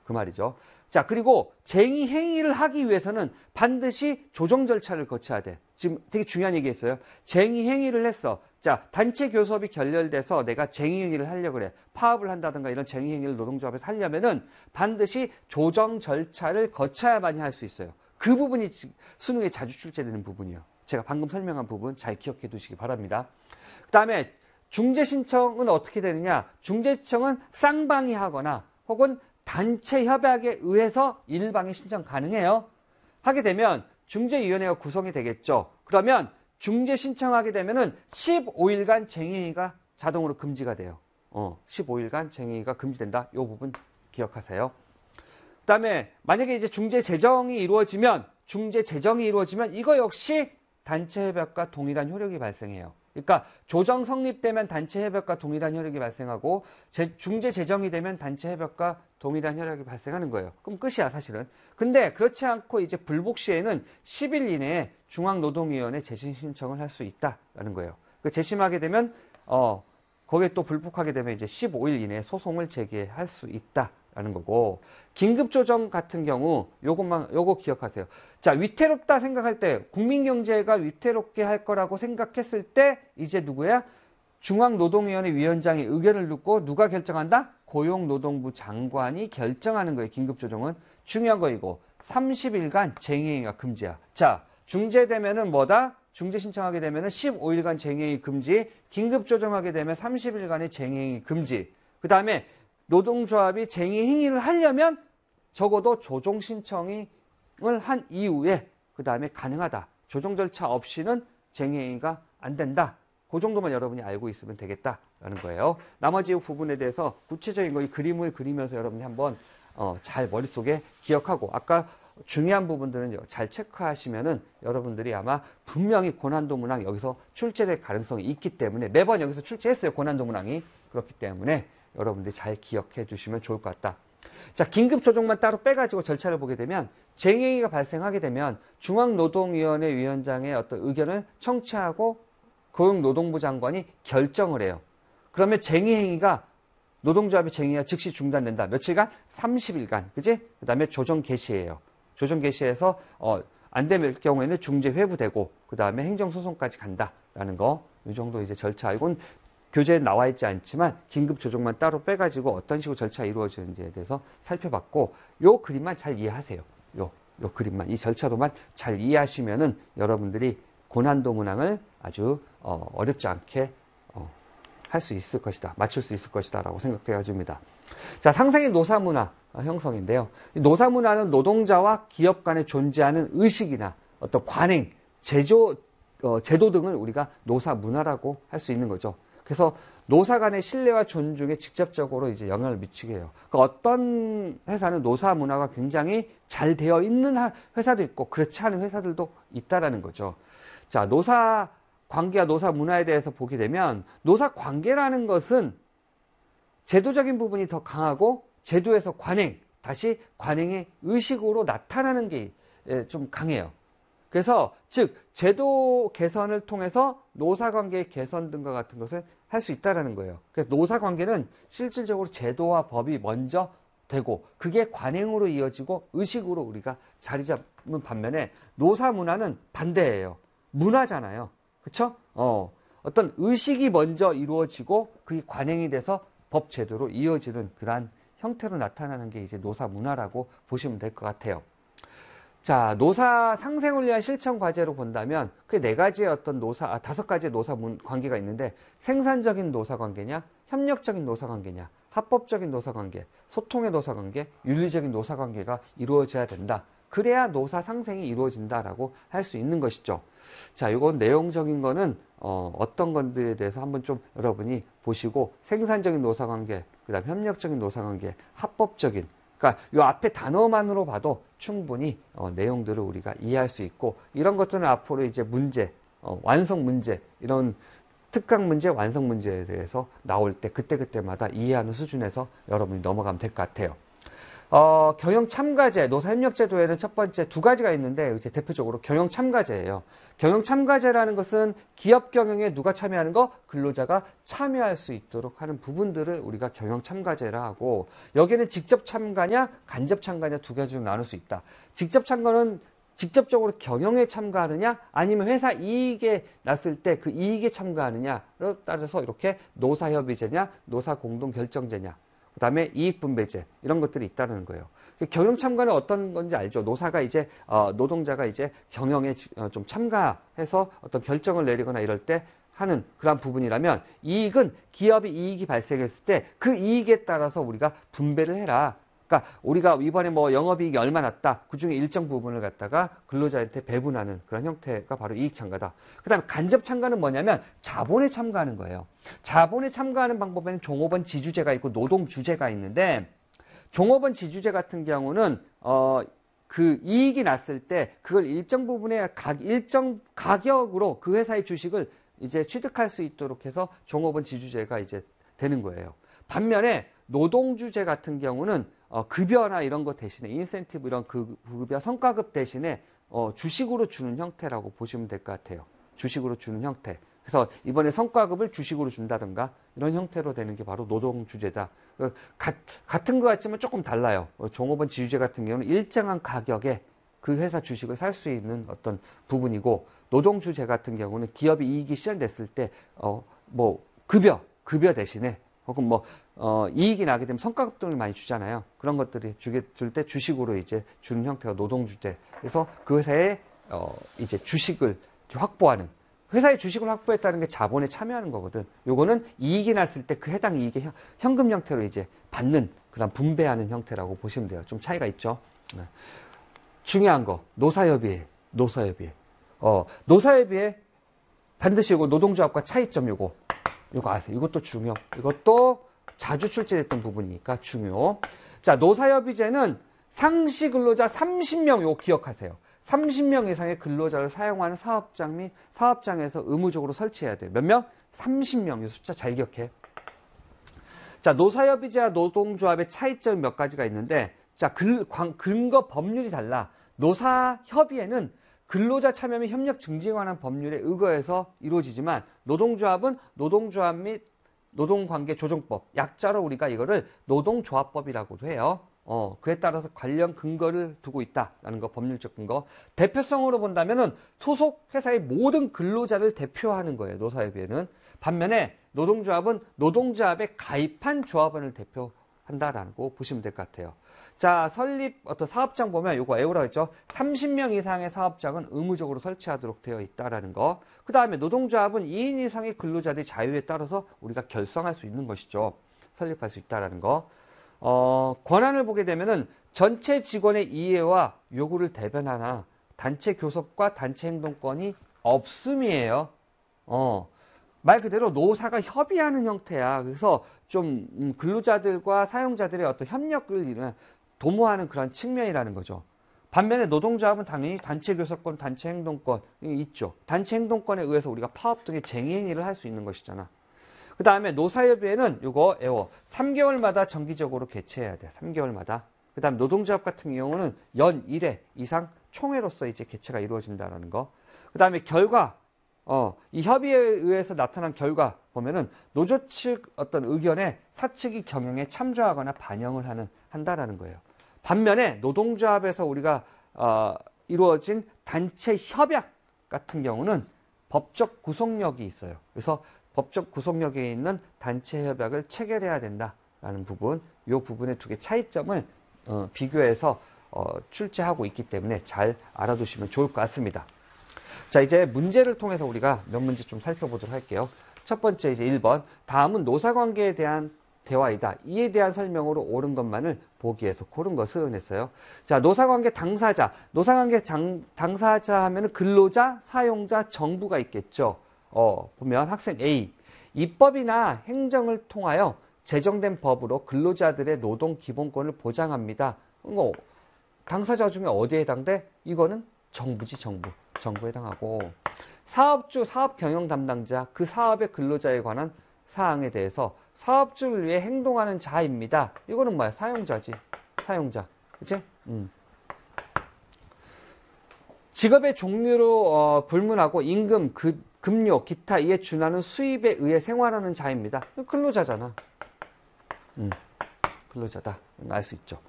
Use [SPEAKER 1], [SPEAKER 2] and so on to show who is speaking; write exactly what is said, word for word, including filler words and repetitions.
[SPEAKER 1] 그 말이죠. 자, 그리고 쟁의 행위를 하기 위해서는 반드시 조정 절차를 거쳐야 돼. 지금 되게 중요한 얘기 했어요. 쟁의 행위를 했어. 자, 단체 교섭이 결렬돼서 내가 쟁의 행위를 하려고 그래. 파업을 한다든가 이런 쟁의 행위를 노동조합에서 하려면은 반드시 조정 절차를 거쳐야만이 할 수 있어요. 그 부분이 수능에 자주 출제되는 부분이에요. 제가 방금 설명한 부분 잘 기억해 두시기 바랍니다. 그 다음에 중재 신청은 어떻게 되느냐? 중재 신청은 쌍방이 하거나 혹은 단체 협약에 의해서 일방이 신청 가능해요. 하게 되면 중재위원회가 구성이 되겠죠. 그러면 중재 신청하게 되면은 십오 일간 쟁의가 자동으로 금지가 돼요. 어, 십오 일간 쟁의가 금지된다. 이 부분 기억하세요. 그 다음에 만약에 이제 중재 재정이 이루어지면 중재 재정이 이루어지면 이거 역시 단체 협약과 동일한 효력이 발생해요. 그러니까 조정 성립되면 단체 협약과 동일한 효력이 발생하고 제, 중재 재정이 되면 단체 협약과 동일한 효력이 발생하는 거예요. 그럼 끝이야 사실은. 근데 그렇지 않고 이제 불복 시에는 십 일 이내에 중앙노동위원회 재심 신청을 할 수 있다라는 거예요. 그 재심하게 되면 어 거기에 또 불복하게 되면 이제 십오 일 이내에 소송을 제기할 수 있다라는 거고, 긴급 조정 같은 경우 요것만 요거 기억하세요. 자, 위태롭다 생각할 때, 국민 경제가 위태롭게 할 거라고 생각했을 때 이제 누구야? 중앙노동위원회 위원장의 의견을 듣고 누가 결정한다? 고용노동부 장관이 결정하는 거예요. 긴급 조정은 중요한 거이고 삼십 일간 쟁의행위가 금지야. 자, 중재되면은 뭐다? 중재 신청하게 되면은 십오 일간 쟁의행위 금지, 긴급 조정하게 되면 삼십 일간의 쟁의행위 금지. 그 다음에 노동조합이 쟁의행위를 하려면 적어도 조정 신청을 한 이후에 그 다음에 가능하다. 조정 절차 없이는 쟁의행위가 안 된다. 그 정도만 여러분이 알고 있으면 되겠다라는 거예요. 나머지 부분에 대해서 구체적인 거 이 그림을 그리면서 여러분이 한번 어, 잘 머릿속에 기억하고, 아까 중요한 부분들은 잘 체크하시면은 여러분들이 아마 분명히 고난도 문항 여기서 출제될 가능성이 있기 때문에, 매번 여기서 출제했어요. 고난도 문항이. 그렇기 때문에 여러분들이 잘 기억해 주시면 좋을 것 같다. 자, 긴급 조정만 따로 빼가지고 절차를 보게 되면, 쟁의행위가 발생하게 되면 중앙노동위원회 위원장의 어떤 의견을 청취하고 고용노동부 장관이 결정을 해요. 그러면 쟁의행위가, 노동조합의 쟁의가 즉시 중단된다. 며칠간? 삼십 일간. 그지? 그 다음에 조정 개시예요. 조정 개시해서 어, 안 될 경우에는 중재 회부되고 그 다음에 행정소송까지 간다라는 거. 이 정도 이제 절차. 이건 교재에 나와 있지 않지만 긴급 조정만 따로 빼가지고 어떤 식으로 절차가 이루어지는지에 대해서 살펴봤고, 요 그림만 잘 이해하세요. 요, 요 그림만, 이 절차도만 잘 이해하시면은 여러분들이 고난도 문항을 아주 어, 어렵지 않게 어, 할 수 있을 것이다. 맞출 수 있을 것이다. 라고 생각해 줍니다. 자, 상생의 노사문화 형성인데요. 노사문화는 노동자와 기업 간에 존재하는 의식이나 어떤 관행, 제조, 어, 제도 등을 우리가 노사문화라고 할 수 있는 거죠. 그래서 노사 간의 신뢰와 존중에 직접적으로 이제 영향을 미치게 해요. 그러니까 어떤 회사는 노사 문화가 굉장히 잘 되어 있는 회사도 있고 그렇지 않은 회사들도 있다라는 거죠. 자, 노사 관계와 노사 문화에 대해서 보게 되면, 노사 관계라는 것은 제도적인 부분이 더 강하고 제도에서 관행, 다시 관행의 의식으로 나타나는 게 좀 강해요. 그래서 즉 제도 개선을 통해서 노사관계의 개선 등과 같은 것을 할 수 있다는 거예요. 그래서 노사관계는 실질적으로 제도와 법이 먼저 되고 그게 관행으로 이어지고 의식으로 우리가 자리 잡는 반면에, 노사문화는 반대예요. 문화잖아요. 그렇죠? 어, 어떤 의식이 먼저 이루어지고 그게 관행이 돼서 법 제도로 이어지는 그러한 형태로 나타나는 게 이제 노사문화라고 보시면 될 것 같아요. 자, 노사 상생을 위한 실천 과제로 본다면 그 네 가지의 어떤 노사, 아, 다섯 가지의 노사 문, 관계가 있는데, 생산적인 노사 관계냐, 협력적인 노사 관계냐, 합법적인 노사 관계, 소통의 노사 관계, 윤리적인 노사 관계가 이루어져야 된다. 그래야 노사 상생이 이루어진다라고 할 수 있는 것이죠. 자, 이건 내용적인 거는 어, 어떤 건들에 대해서 한번 좀 여러분이 보시고, 생산적인 노사 관계, 그다음 협력적인 노사 관계, 합법적인, 그러니까 이 앞에 단어만으로 봐도 충분히 어, 내용들을 우리가 이해할 수 있고, 이런 것들은 앞으로 이제 문제, 어, 완성 문제, 이런 특강 문제, 완성 문제에 대해서 나올 때 그때그때마다 이해하는 수준에서 여러분이 넘어가면 될 것 같아요. 어, 경영참가제, 노사협력제도에는 첫 번째 두 가지가 있는데 이제 대표적으로 경영참가제예요. 경영참가제라는 것은 기업 경영에 누가 참여하는 거? 근로자가 참여할 수 있도록 하는 부분들을 우리가 경영참가제라 하고, 여기는 직접 참가냐 간접 참가냐 두 가지로 나눌 수 있다. 직접 참가는 직접적으로 경영에 참가하느냐 아니면 회사 이익에 났을 때 그 이익에 참가하느냐에 따라서 이렇게 노사협의제냐 노사공동결정제냐 그 다음에 이익분배제 이런 것들이 있다는 거예요. 경영 참가는 어떤 건지 알죠? 노사가 이제 어, 노동자가 이제 경영에 어, 좀 참가해서 어떤 결정을 내리거나 이럴 때 하는 그런 부분이라면, 이익은 기업이 이익이 발생했을 때 그 이익에 따라서 우리가 분배를 해라. 그러니까 우리가 이번에 뭐 영업이익이 얼마 났다. 그중에 일정 부분을 갖다가 근로자한테 배분하는 그런 형태가 바로 이익 참가다. 그 다음에 간접 참가는 뭐냐면 자본에 참가하는 거예요. 자본에 참가하는 방법에는 종업원 지주제가 있고 노동주제가 있는데, 종업원 지주제 같은 경우는 어, 그 이익이 났을 때 그걸 일정 부분의 가, 일정 가격으로 그 회사의 주식을 이제 취득할 수 있도록 해서 종업원 지주제가 이제 되는 거예요. 반면에 노동주제 같은 경우는 어, 급여나 이런 것 대신에 인센티브 이런 그 급여 성과급 대신에 어, 주식으로 주는 형태라고 보시면 될 것 같아요. 주식으로 주는 형태. 그래서 이번에 성과급을 주식으로 준다든가 이런 형태로 되는 게 바로 노동주제다. 어, 가, 같은 것 같지만 조금 달라요. 어, 종업원 지주제 같은 경우는 일정한 가격에 그 회사 주식을 살 수 있는 어떤 부분이고, 노동주제 같은 경우는 기업이 이익이 실현됐을 때 어, 뭐 급여, 급여 대신에 혹은 뭐 어, 이익이 나게 되면 성과급 등을 많이 주잖아요. 그런 것들이 주게 줄 때 주식으로 이제 주는 형태가 노동주제. 그래서 그 회사의 어, 이제 주식을 확보하는, 회사의 주식을 확보했다는 게 자본에 참여하는 거거든. 요거는 이익이 났을 때 그 해당 이익의 현, 현금 형태로 이제 받는 그런 분배하는 형태라고 보시면 돼요. 좀 차이가 있죠. 네. 중요한 거 노사협의회, 노사협의회. 어, 노사협의회 반드시 이거 노동조합과 차이점 요거 요거 아세요? 이것도 중요. 이것도 자주 출제됐던 부분이니까 중요. 자, 노사협의제는 상시 근로자 삼십 명 요거 기억하세요. 삼십 명 이상의 근로자를 사용하는 사업장 및 사업장에서 의무적으로 설치해야 돼요. 몇 명? 삼십 명. 이 숫자 잘 기억해. 자, 노사협의제와 노동조합의 차이점 몇 가지가 있는데, 자, 근, 근거 법률이 달라. 노사협의회는 근로자 참여 및 협력 증진에 관한 법률에 의거해서 이루어지지만, 노동조합은 노동조합 및 노동관계 조정법, 약자로 우리가 이거를 노동조합법이라고도 해요. 어, 그에 따라서 관련 근거를 두고 있다라는 거, 법률적 근거. 대표성으로 본다면은 소속 회사의 모든 근로자를 대표하는 거예요, 노사협의회는. 반면에 노동조합은 노동조합에 가입한 조합원을 대표한다라고 보시면 될 것 같아요. 자, 설립 어떤 사업장 보면 요거 에오라고 했죠. 삼십 명 이상의 사업장은 의무적으로 설치하도록 되어 있다라는 거. 그 다음에 노동조합은 이 인 이상의 근로자들의 자유에 따라서 우리가 결성할 수 있는 것이죠. 설립할 수 있다라는 거. 어, 권한을 보게 되면은 전체 직원의 이해와 요구를 대변하나 단체 교섭과 단체 행동권이 없음이에요. 어, 말 그대로 노사가 협의하는 형태야. 그래서 좀 음, 근로자들과 사용자들의 어떤 협력을 도모하는 그런 측면이라는 거죠. 반면에 노동조합은 당연히 단체 교섭권, 단체 행동권이 있죠. 단체 행동권에 의해서 우리가 파업 등의 쟁의 행위를 할 수 있는 것이잖아. 그 다음에 노사협의회는 이거 에워 삼 개월마다 정기적으로 개최해야 돼. 삼 개월마다. 그 다음에 노동조합 같은 경우는 연 일 회 이상 총회로서 이제 개최가 이루어진다는 거. 그 다음에 결과, 어, 이 협의회에 의해서 나타난 결과 보면은 노조 측 어떤 의견에 사측이 경영에 참조하거나 반영을 하는, 한다라는 거예요. 반면에 노동조합에서 우리가 어, 이루어진 단체 협약 같은 경우는 법적 구속력이 있어요. 그래서 법적 구속력에 있는 단체 협약을 체결해야 된다라는 부분, 이 부분의 두 개 차이점을 어, 비교해서 어, 출제하고 있기 때문에 잘 알아두시면 좋을 것 같습니다. 자, 이제 문제를 통해서 우리가 몇 문제 좀 살펴보도록 할게요. 첫 번째 이제 일 번. 다음은 노사관계에 대한 대화이다. 이에 대한 설명으로 옳은 것만을 보기 위해서 고른 것은 했어요. 자, 노사관계 당사자. 노사관계 장, 당사자 하면은 근로자, 사용자, 정부가 있겠죠. 어, 보면 학생 A. 입법이나 행정을 통하여 제정된 법으로 근로자들의 노동 기본권을 보장합니다. 어, 당사자 중에 어디에 해당돼? 이거는 정부지, 정부. 정부에 해당하고. 사업주, 사업 경영 담당자, 그 사업의 근로자에 관한 사항에 대해서 사업주를 위해 행동하는 자입니다. 이거는 뭐야? 사용자지. 사용자. 그치? 음. 직업의 종류로 어, 불문하고 임금, 급, 급료, 기타 이에 준하는 수입에 의해 생활하는 자입니다. 근로자잖아. 음. 근로자다. 알 수 있죠.